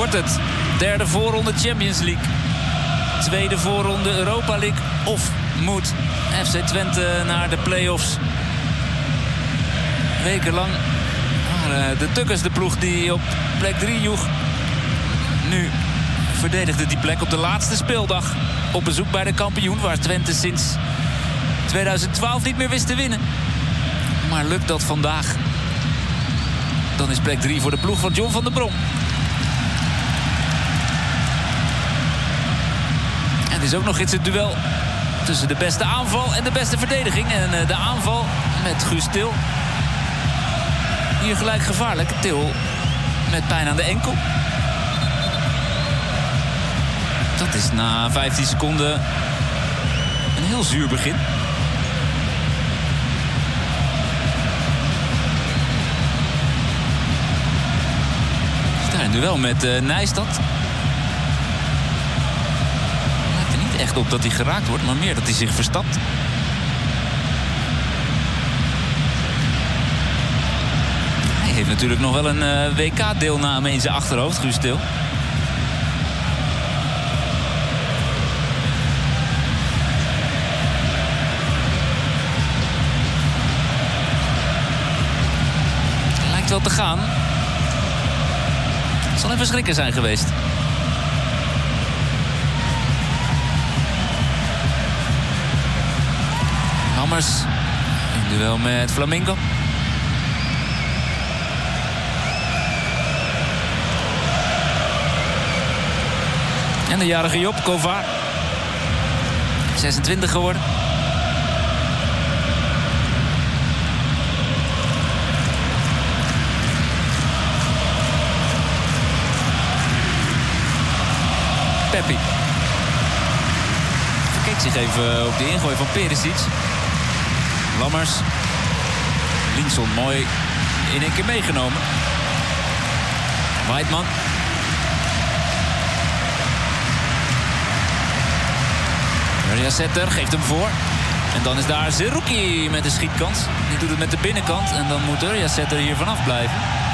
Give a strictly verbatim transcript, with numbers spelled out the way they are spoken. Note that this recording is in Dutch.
Wordt het derde voorronde Champions League, tweede voorronde Europa League, of moet F C Twente naar de play-offs? Wekenlang waren de Tukkers de ploeg die op plek drie joeg. Nu verdedigde die plek op de laatste speeldag op bezoek bij de kampioen, waar Twente sinds tweeduizend twaalf niet meer wist te winnen. Maar lukt dat vandaag? Dan is plek drie voor de ploeg van John van der Brom. En het is ook nog eens het duel tussen de beste aanval en de beste verdediging. En uh, de aanval met Guus Til. Hier gelijk gevaarlijk. Til met pijn aan de enkel. Dat is na vijftien seconden een heel zuur begin. Daar een duel met uh, Nijstad. Lijkt er niet echt op dat hij geraakt wordt, maar meer dat hij zich verstapt. Hij heeft natuurlijk nog wel een uh, W K-deelname in zijn achterhoofd, Guus Til. Lijkt wel te gaan. Het zal even schrikken zijn geweest. Hammers in duel met Flamingo. En de jarige Job Kovaar. zesentwintig geworden. Peppi. Verkeek zich even op de ingooi van Perisic. Lammers. Linson mooi in één keer meegenomen. Weidman. Setter geeft hem voor. En dan is daar Zerouki met de schietkans. Die doet het met de binnenkant. En dan moet Setter hier vanaf blijven.